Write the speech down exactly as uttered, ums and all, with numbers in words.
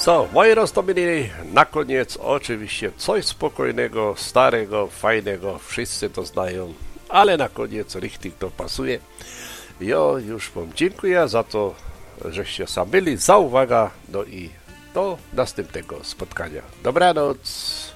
Co, moi roztomilili, na koniec oczywiście coś spokojnego, starego, fajnego, wszyscy to znają, ale na koniec richtig to pasuje. Ja już wam dziękuję za to, żeście sam byli, za uwagę, no i do następnego spotkania. Dobranoc!